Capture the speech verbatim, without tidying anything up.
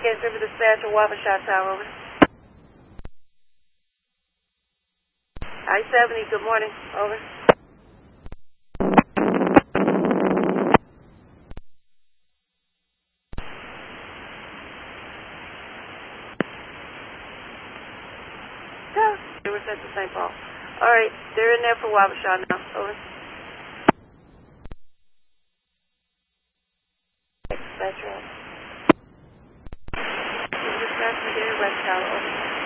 Communications River Dispatch or Wabasha Tower, over. I seventy, good morning, over. They were sent to Saint Paul. All right, they're in there for Wabasha now, over. Dispatcher, over. Dispatch, West Tower, over.